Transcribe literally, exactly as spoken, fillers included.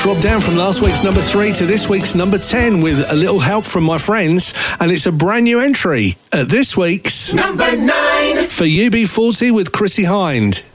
dropped down from last week's number three to this week's number ten with a little help from my friends, and it's a brand new entry at this week's number nine for U B forty with Chrissie Hynde.